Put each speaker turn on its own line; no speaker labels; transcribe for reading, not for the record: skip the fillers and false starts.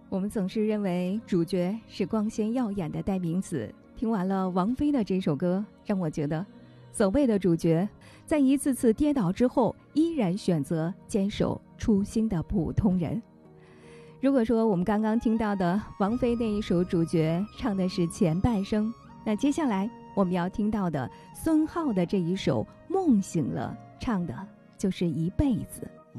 我们总是认为主角是光鲜耀眼的代名词，听完了王菲的这首歌，让我觉得所谓的主角在一次次跌倒之后依然选择坚守初心的普通人。如果说我们刚刚听到的王菲那一首主角唱的是前半生，那接下来我们要听到的孙浩的这一首梦醒了唱的就是一辈子。